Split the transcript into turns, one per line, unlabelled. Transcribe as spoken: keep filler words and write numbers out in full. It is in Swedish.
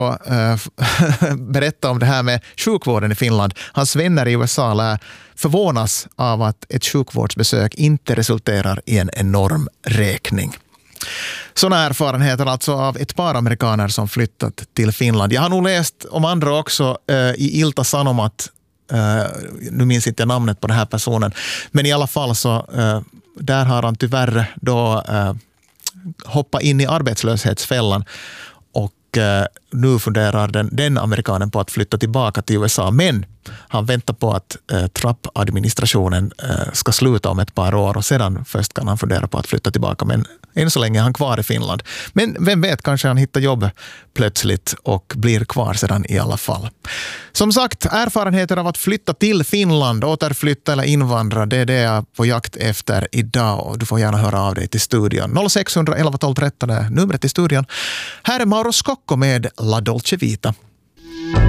äh, berätta om det här med sjukvården i Finland. Hans vänner i U S A lär förvånas av att ett sjukvårdsbesök inte resulterar i en enorm räkning. Sådana erfarenheter alltså av ett par amerikaner som flyttat till Finland. Jag har nog läst om andra också äh, i Ilta Sanomat. Uh, nu minns inte jag namnet på den här personen, men i alla fall så uh, där har han tyvärr då uh, hoppat in i arbetslöshetsfällan och uh, nu funderar den, den amerikanen på att flytta tillbaka till U S A, men han väntar på att uh, Trump-administrationen uh, ska sluta om ett par år och sedan först kan han fundera på att flytta tillbaka, men än så länge är han kvar i Finland. Men vem vet, kanske han hittar jobb plötsligt och blir kvar sedan i alla fall. Som sagt, erfarenheter av att flytta till Finland, återflytta eller invandra, det är det jag är på jakt efter idag och du får gärna höra av dig till studion. noll sex elva tolv tretton är numret till studion. Här är Mauro Scocco med La Dolce Vita.